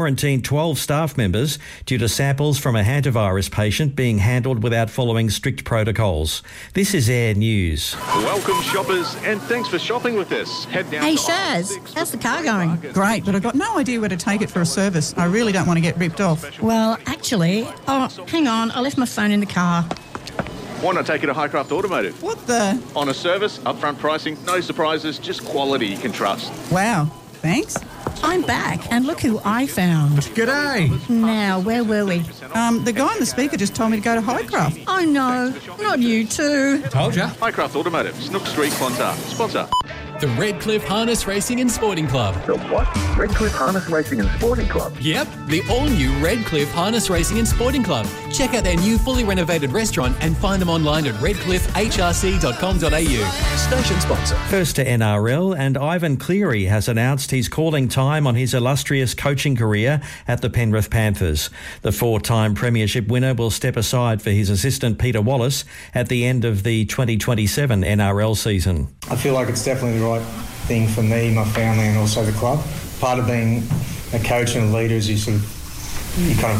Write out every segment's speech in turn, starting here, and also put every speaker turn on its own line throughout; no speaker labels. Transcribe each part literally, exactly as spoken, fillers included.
quarantined twelve staff members due to samples from a hantavirus patient being handled without following strict protocols. This is Air News.
Welcome, shoppers, and thanks for shopping with us. Head down
Hey,
to
Shaz, how's the car going?
Great, but I've got no idea where to take it for a service. I really don't want to get ripped off.
Well, actually, oh, hang on, I left my phone in the car.
Why not take it to Highcraft Automotive?
What the?
On a service, upfront pricing, no surprises, just quality you can trust.
Wow, thanks.
I'm back, and look who I found.
G'day.
Now, where were we?
Um, the guy on the speaker just told me to go to Highcraft.
Oh, no, not you too.
Told ya.
Highcraft Automotive, Snook Street, Clontarf. Sponsor.
The Redcliffe Harness Racing and Sporting Club.
The what? Redcliffe Harness Racing and Sporting Club?
Yep, the all-new Redcliffe Harness Racing and Sporting Club. Check out their new fully renovated restaurant and find them online at redcliffe h r c dot com dot a u.
Station sponsor.
First to N R L, and Ivan Cleary has announced he's calling time on his illustrious coaching career at the Penrith Panthers. The four-time premiership winner will step aside for his assistant Peter Wallace at the end of the twenty twenty-seven N R L season.
I feel like it's definitely the right thing for me, my family, and also the club. Part of being a coach and a leader is you sort of you kind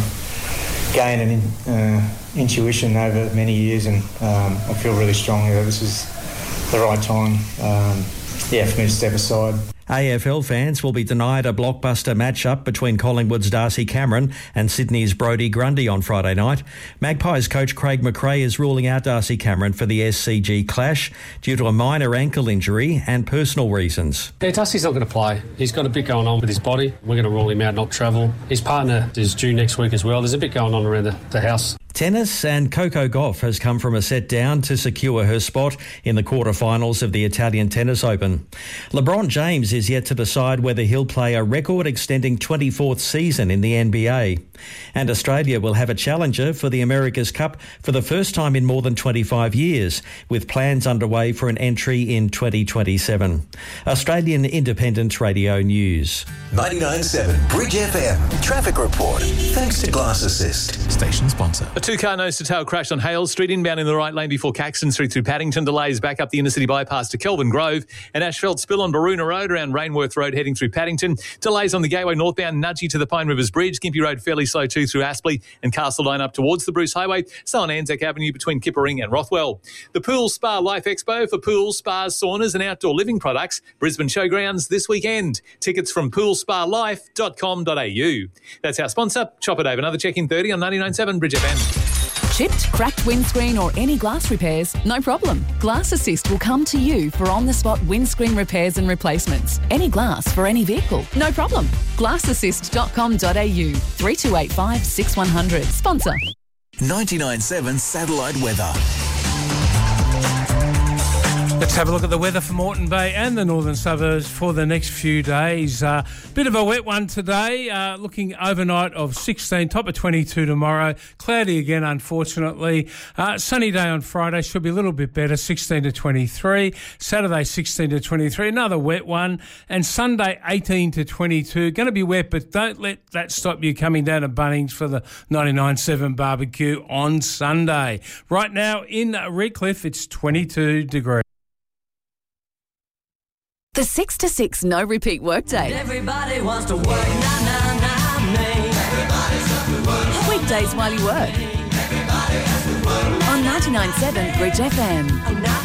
of gain an uh, intuition over many years, and um, I feel really strongly that this is the right time, um, yeah, for me to step aside.
A F L fans will be denied a blockbuster matchup between Collingwood's Darcy Cameron and Sydney's Brodie Grundy on Friday night. Magpies coach Craig McRae is ruling out Darcy Cameron for the S C G clash due to a minor ankle injury and personal reasons.
Yeah, Darcy's not going to play. He's got a bit going on with his body. We're going to rule him out, not travel. His partner is due next week as well. There's a bit going on around the, the house.
Tennis, and Coco Gauff has come from a set down to secure her spot in the quarterfinals of the Italian Tennis Open. LeBron James is yet to decide whether he'll play a record-extending twenty-fourth season in the N B A. And Australia will have a challenger for the America's Cup for the first time in more than twenty-five years, with plans underway for an entry in twenty twenty-seven. Australian Independent Radio News.
ninety-nine point seven Bridge F M. Traffic report. Thanks to Glass Assist.
Station sponsor.
A two-car nose-to-tail crash on Hale Street, inbound in the right lane before Caxton Street through Paddington. Delays back up the inner-city bypass to Kelvin Grove. An asphalt spill on Baroona Road around Rainworth Road heading through Paddington. Delays on the Gateway northbound Nudgee to the Pine Rivers Bridge. Gympie Road fairly slow too through Aspley and Castledine up towards the Bruce Highway. So on Anzac Avenue between Kippering and Rothwell. The Pool Spa Life Expo for pools, spas, saunas and outdoor living products. Brisbane Showgrounds this weekend. Tickets from pool spa life dot com dot a u. That's our sponsor. Chopper Dave. Another check in thirty on ninety-nine point seven Bridge F M.
Chipped, cracked windscreen or any glass repairs? No problem. Glass Assist will come to you for on-the-spot windscreen repairs and replacements. Any glass for any vehicle? No problem. glass assist dot com dot a u. three two eight five, six one zero zero. Sponsor.
ninety-nine point seven Satellite Weather.
Let's have a look at the weather for Moreton Bay and the northern suburbs for the next few days. Uh, bit of a wet one today, uh, looking overnight of sixteen, top of twenty-two tomorrow. Cloudy again, unfortunately. Uh, sunny day on Friday, should be a little bit better, sixteen to twenty-three. Saturday, sixteen to twenty-three, another wet one. And Sunday, eighteen to twenty-two. Going to be wet, but don't let that stop you coming down to Bunnings for the ninety-nine point seven barbecue on Sunday. Right now in Redcliffe, it's twenty-two degrees.
The six to six no repeat workday.
Everybody wants to work, nah, nah, nah, me. Everybody's got to work.
Weekdays while you work.
Everybody has to work.
On ninety-nine point seven Bridge F M.